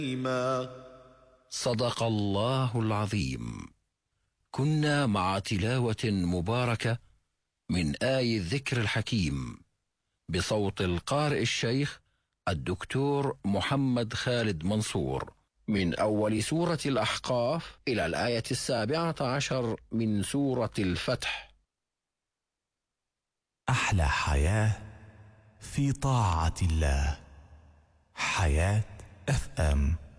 صدق الله العظيم. كنا مع تلاوة مباركة من آي الذكر الحكيم بصوت القارئ الشيخ الدكتور محمد خالد منصور من أول سورة الأحقاف إلى الآية 17 من سورة الفتح. أحلى حياة في طاعة الله. حياة FM.